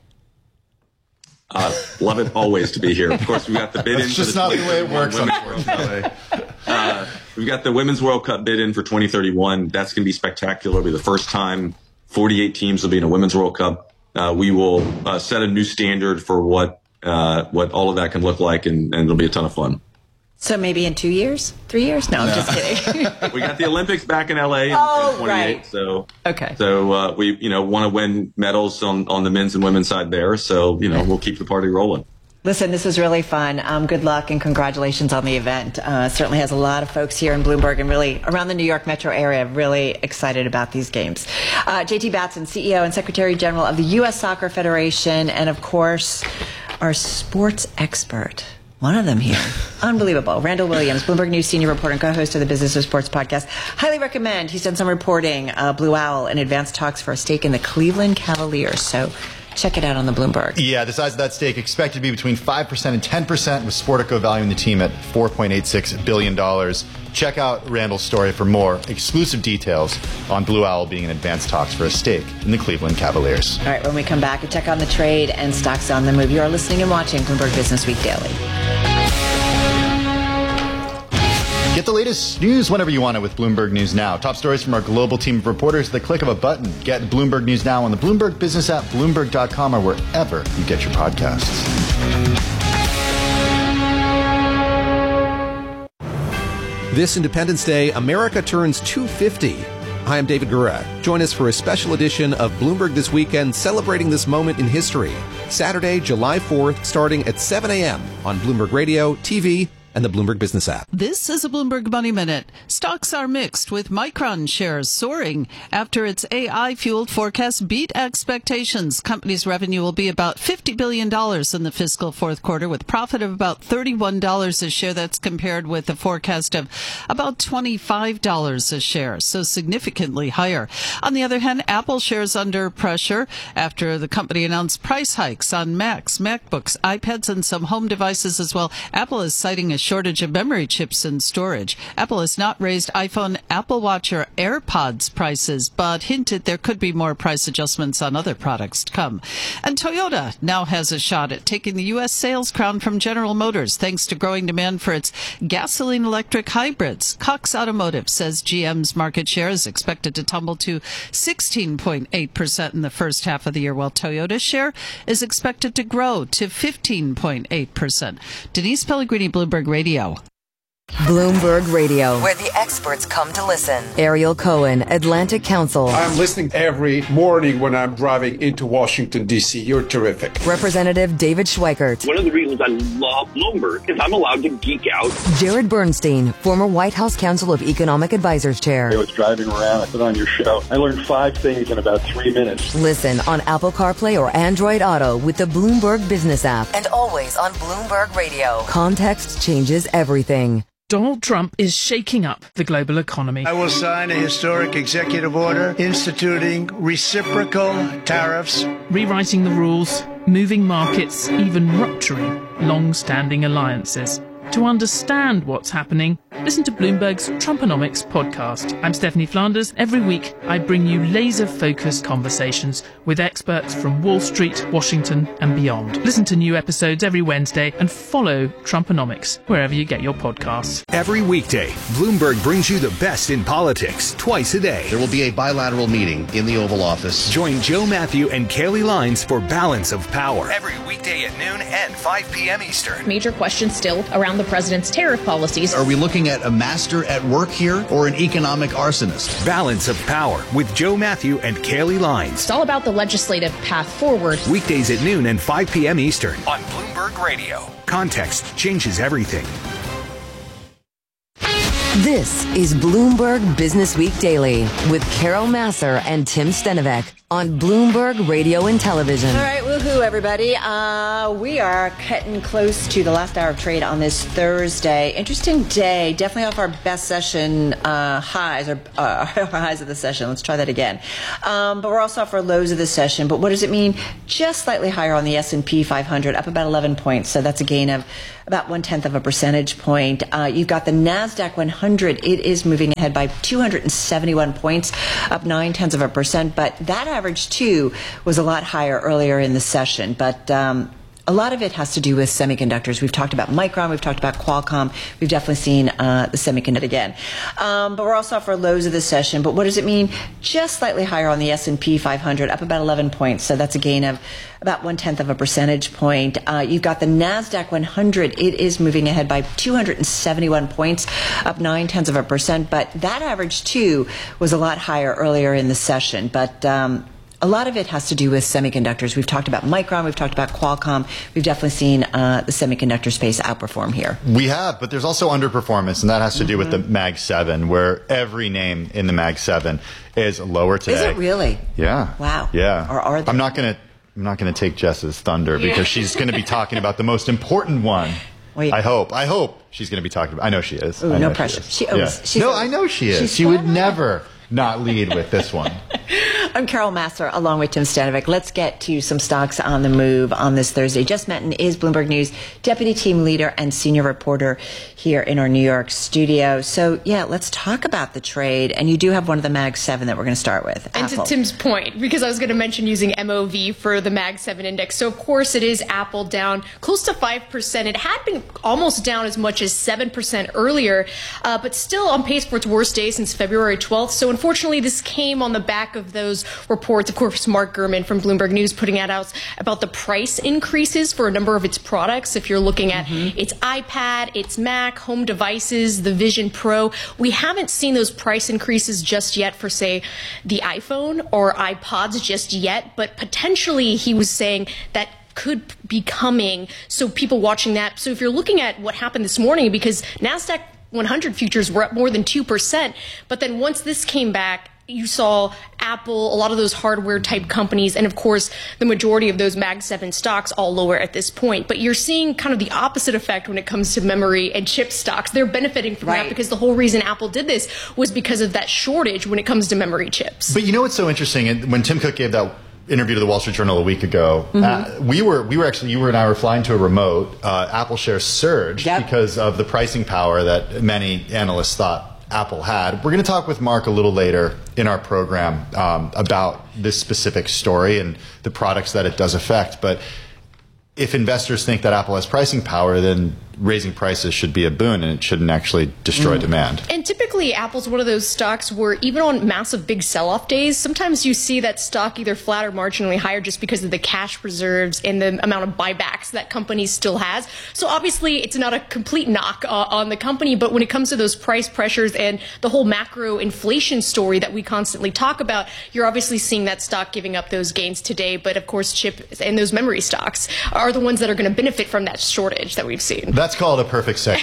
Uh, love it always to be here. Of course, we got the bid in. That's just not the way it works, unfortunately. Uh, we've got the Women's World Cup bid in for twenty thirty-one. That's going to be spectacular. It'll be the first time forty-eight teams will be in a Women's World Cup. Uh, we will uh, set a new standard for what uh, what all of that can look like, and, and it'll be a ton of fun. So maybe in two years, three years? No, I'm no. just kidding. We got the Olympics back in L A in, oh, in twenty-eight. Right. So okay. So uh, we you know want to win medals on on the men's and women's side there. So you know we'll keep the party rolling. Listen, this was really fun. Um, good luck and congratulations on the event. Uh, certainly has a lot of folks here in Bloomberg and really around the New York metro area really excited about these games. Uh, J T Batson, C E O and Secretary General of the U S Soccer Federation, and of course, our sports expert. One of them here. Unbelievable. Randall Williams, Bloomberg News senior reporter and co-host of the Business of Sports podcast. Highly recommend. He's done some reporting, uh, Blue Owl, in advanced talks for a stake in the Cleveland Cavaliers. So check it out on the Bloomberg. Yeah, the size of that stake expected to be between five percent and ten percent, with Sportico valuing the team at four point eight six billion dollars. Check out Randall's story for more exclusive details on Blue Owl being in advanced talks for a stake in the Cleveland Cavaliers. All right, when we come back, we check on the trade and stocks on the move. You are listening and watching Bloomberg Business Week Daily. Get the latest news whenever you want it with Bloomberg News Now. Top stories from our global team of reporters at the click of a button. Get Bloomberg News Now on the Bloomberg Business app, Bloomberg dot com, or wherever you get your podcasts. This Independence Day, America turns two fifty. Hi, I'm David Guerra. Join us for a special edition of Bloomberg This Weekend, celebrating this moment in history. Saturday, July fourth, starting at seven a.m. on Bloomberg Radio, T V, and the Bloomberg Business app. This is a Bloomberg Money Minute. Stocks are mixed, with Micron shares soaring after its A I-fueled forecast beat expectations. Company's revenue will be about fifty billion dollars in the fiscal fourth quarter, with profit of about thirty-one dollars a share. That's compared with a forecast of about twenty-five dollars a share, so significantly higher. On the other hand, Apple shares under pressure after the company announced price hikes on Macs, MacBooks, iPads, and some home devices as well. Apple is citing a shortage of memory chips and storage. Apple has not raised iPhone, Apple Watch, or AirPods prices, but hinted there could be more price adjustments on other products to come. And Toyota now has a shot at taking the U S sales crown from General Motors, thanks to growing demand for its gasoline-electric hybrids. Cox Automotive says G M's market share is expected to tumble to sixteen point eight percent in the first half of the year, while Toyota's share is expected to grow to fifteen point eight percent. Denise Pellegrini, Bloomberg Radio. Bloomberg Radio, where the experts come to listen. Ariel Cohen, Atlantic Council. I'm listening every morning when I'm driving into Washington, D C You're terrific. Representative David Schweikert. One of the reasons I love Bloomberg is I'm allowed to geek out. Jared Bernstein, former White House Council of Economic Advisors Chair. I was driving around, I put on your show. I learned five things in about three minutes. Listen on Apple CarPlay or Android Auto with the Bloomberg Business app, and always on Bloomberg Radio. Context changes everything. Donald Trump is shaking up the global economy. I will sign a historic executive order instituting reciprocal tariffs, rewriting the rules, moving markets, even rupturing long-standing alliances. To understand what's happening, listen to Bloomberg's Trumponomics podcast. I'm Stephanie Flanders. Every week, I bring you laser-focused conversations with experts from Wall Street, Washington, and beyond. Listen to new episodes every Wednesday and follow Trumponomics wherever you get your podcasts. Every weekday, Bloomberg brings you the best in politics twice a day. There will be a bilateral meeting in the Oval Office. Join Joe Matthew and Kaylee Lines for Balance of Power. Every weekday at noon and five p.m. Eastern. Major questions still around the president's tariff policies. Are we looking at a master at work here or an economic arsonist? Balance of Power with Joe Matthew and Kaylee Lines. It's all about the legislative path forward. Weekdays at noon and five p.m. Eastern. On Bloomberg Radio. Context changes everything. This is Bloomberg Business Week Daily with Carol Masser and Tim Stenovec on Bloomberg Radio and Television. All right, woohoo, everybody. Uh, we are getting close to the last hour of trade on this Thursday. Interesting day, definitely off our best session uh, highs, or uh, our highs of the session. Let's try that again. Um, but we're also off our lows of the session. But what does it mean? Just slightly higher on the S and P five hundred, up about eleven points. So that's a gain of about one-tenth of a percentage point. Uh, you've got the NASDAQ one hundred. It is moving ahead by two hundred seventy-one points, up nine-tenths of a percent. But that average, too, was a lot higher earlier in the session. But um, a lot of it has to do with semiconductors. We've talked about Micron. We've talked about Qualcomm. We've definitely seen uh, the semiconductor again. Um, but we're also off our lows of the session. But what does it mean? Just slightly higher on the S and P five hundred, up about eleven points. So that's a gain of about one-tenth of a percentage point. Uh, you've got the NASDAQ one hundred. It is moving ahead by two hundred seventy-one points, up nine-tenths of a percent. But that average, too, was a lot higher earlier in the session. But um, a lot of it has to do with semiconductors. We've talked about Micron. We've talked about Qualcomm. We've definitely seen uh, the semiconductor space outperform here. We have, but there's also underperformance, and that has to do mm-hmm. with the Mag seven, where every name in the Mag seven is lower today. Is it really? Yeah. Wow. Yeah. Or are they? I'm not going to I'm not going to take Jess's thunder yeah. because she's going to be talking about the most important one. Wait. I hope. I hope she's going to be talking about. I know she is. Ooh, I know no pressure. She, she owes. yeah. She's no, owes. I know she is. She's she would never not lead with this one. I'm Carol Masser, along with Tim Stanovic. Let's get to some stocks on the move on this Thursday. Jess Menton is Bloomberg News deputy team leader and senior reporter here in our New York studio. So, yeah, let's talk about the trade. And you do have one of the Mag seven that we're going to start with. And Apple. To Tim's point, because I was going to mention using M O V for the Mag seven index. So, of course, it is Apple down close to five percent. It had been almost down as much as seven percent earlier, uh, but still on pace for its worst day since February twelfth. So, unfortunately, this came on the back of those reports. Of course, Mark Gurman from Bloomberg News putting out about the price increases for a number of its products. If you're looking at mm-hmm. its iPad, its Mac, home devices, the Vision Pro, we haven't seen those price increases just yet for, say, the iPhone or iPods just yet, but potentially he was saying that could be coming. So people watching that. So if you're looking at what happened this morning, because NASDAQ one hundred futures were up more than two percent, but then once this came back, you saw Apple, a lot of those hardware type companies, and of course the majority of those Mag seven stocks all lower at this point. But you're seeing kind of the opposite effect when it comes to memory and chip stocks. They're benefiting from right. that because the whole reason Apple did this was because of that shortage when it comes to memory chips. But you know what's so interesting? When Tim Cook gave that interview to the Wall Street Journal a week ago, mm-hmm. uh, we were we were actually you were and I were flying to a remote. Uh, Apple shares surged yep. because of the pricing power that many analysts thought Apple had. We're going to talk with Mark a little later in our program um, about this specific story and the products that it does affect. But if investors think that Apple has pricing power, then raising prices should be a boon and it shouldn't actually destroy mm. demand. And typically Apple's one of those stocks where even on massive big sell-off days, sometimes you see that stock either flat or marginally higher just because of the cash reserves and the amount of buybacks that company still has. So obviously it's not a complete knock uh, on the company, but when it comes to those price pressures and the whole macro inflation story that we constantly talk about, you're obviously seeing that stock giving up those gains today. But of course, chip and those memory stocks are the ones that are going to benefit from that shortage that we've seen. That's called a perfect segue.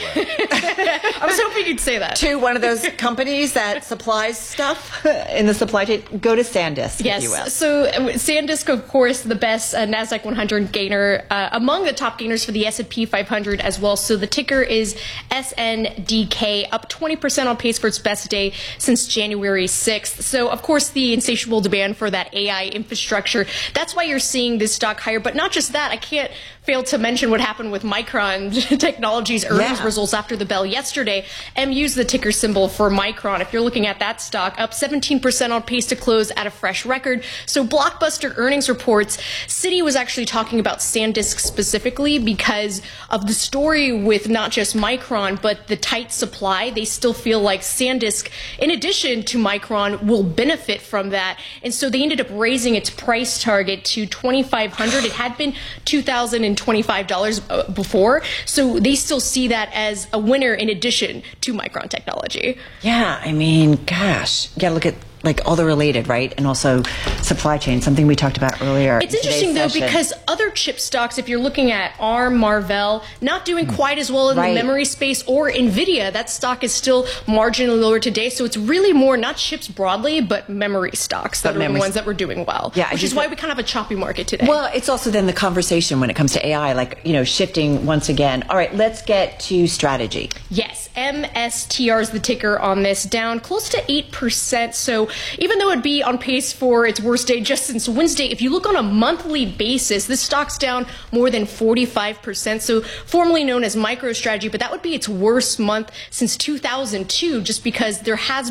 I was hoping you'd say that. To one of those companies that supplies stuff in the supply chain. Go to SanDisk, yes. if you will. So uh, SanDisk, of course, the best uh, NASDAQ one hundred gainer, uh, among the top gainers for the S and P five hundred as well. So the ticker is S N D K, up twenty percent on pace for its best day since January sixth. So, of course, the insatiable demand for that A I infrastructure, that's why you're seeing this stock higher. But not just that, I can't failed to mention what happened with Micron Technology's earnings Yeah. results after the bell yesterday. M U's the ticker symbol for Micron. If you're looking at that stock, up seventeen percent on pace to close at a fresh record. So blockbuster earnings reports. Citi was actually talking about SanDisk specifically because of the story with not just Micron, but the tight supply. They still feel like SanDisk, in addition to Micron, will benefit from that. And so they ended up raising its price target to twenty-five hundred dollars. It had been two thousand twenty-five dollars before. So they still see that as a winner in addition to Micron Technology. Yeah, I mean, gosh, you gotta look at like all the related, right? And also supply chain, something we talked about earlier. It's interesting, though, session. because other chip stocks, if you're looking at ARM, Marvell, not doing quite as well in Right. the memory space, or NVIDIA, that stock is still marginally lower today. So it's really more not chips broadly, but memory stocks that But are the memory- ones that were doing well. Yeah, I which is just- why we kind of have a choppy market today. Well, it's also then the conversation when it comes to A I, like, you know, shifting once again. All right, let's get to strategy. Yes, M S T R is the ticker on this, down close to eight percent. So even though it'd be on pace for its worst day just since Wednesday, if you look on a monthly basis, this stock's down more than forty-five percent. So formerly known as MicroStrategy, but that would be its worst month since two thousand two, just because there has